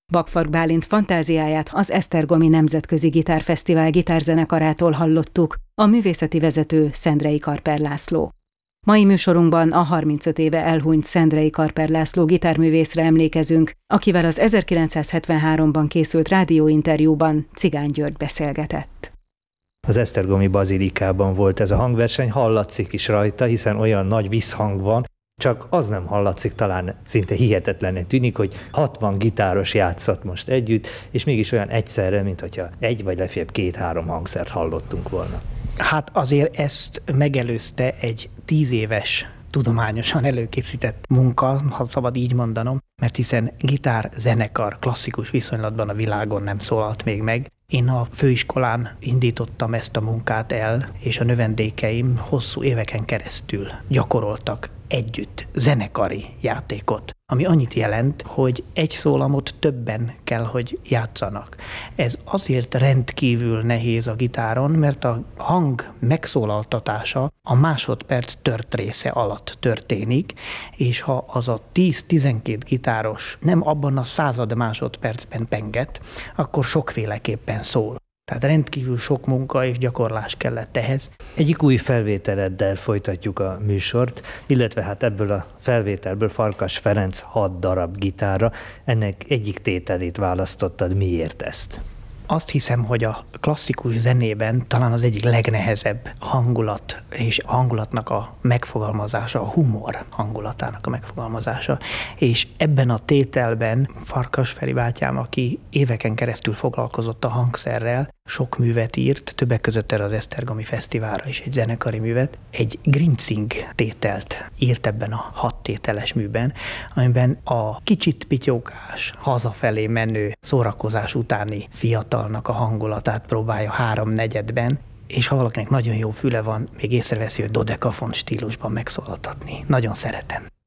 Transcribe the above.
Bakfark Bálint fantáziáját az Esztergomi Nemzetközi Gitárfesztivál gitárzenekarától hallottuk, a művészeti vezető Szendrei Karper László. Mai műsorunkban a 35 éve elhunyt Szendrei Karper László gitárművészre emlékezünk, akivel az 1973-ban készült rádióinterjúban Cigány György beszélgetett. Az esztergomi bazilikában volt ez a hangverseny, hallatszik is rajta, hiszen olyan nagy visszhang van, csak az nem hallatszik, talán szinte hihetetlennek tűnik, hogy 60 gitáros játszott most együtt, és mégis olyan egyszerre, mint hogyha egy vagy legfeljebb 2-3 hangszert hallottunk volna. Hát azért ezt megelőzte egy 10 éves tudományosan előkészített munka, ha szabad így mondanom, mert hiszen gitár, zenekar klasszikus viszonylatban a világon nem szólalt még meg. Én a főiskolán indítottam ezt a munkát el, és a növendékeim hosszú éveken keresztül gyakoroltak együtt zenekari játékot, ami annyit jelent, hogy egy szólamot többen kell, hogy játszanak. Ez azért rendkívül nehéz a gitáron, mert a hang megszólaltatása a másodperc tört része alatt történik, és ha az a 10-12 gitáros nem abban a 100 másodpercben penget, akkor sokféleképpen szól. Tehát rendkívül sok munka és gyakorlás kellett ehhez. Egyik új felvételeddel folytatjuk a műsort, illetve hát ebből a felvételből Farkas Ferenc 6 darab gitárra. Ennek egyik tételét választottad, miért ezt? Azt hiszem, hogy a klasszikus zenében talán az egyik legnehezebb hangulat, és a hangulatnak a megfogalmazása, a humor hangulatának a megfogalmazása. És ebben a tételben Farkas Feri bátyám, aki éveken keresztül foglalkozott a hangszerrel, sok művet írt, többek között erre az Esztergomi Fesztiválra is egy zenekari művet, egy grincing tételt írt ebben a 6 tételes műben, amiben a kicsit pityókás, hazafelé menő szórakozás utáni fiatalnak a hangulatát próbálja 3/4-ben, és ha valakinek nagyon jó füle van, még észreveszi, hogy dodekafon stílusban megszólaltatni. Nagyon szeretem.